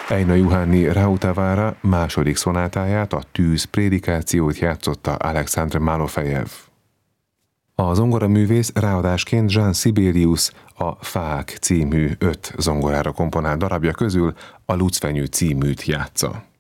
Eina Juhani Rautavaara második szonátáját, a Tűz prédikációt játszotta Alexandr Malofejev. A zongoraművész ráadásként Jean Sibelius a Fák című 5 zongorára komponált darabja közül a Lucfenyő címűt játsza.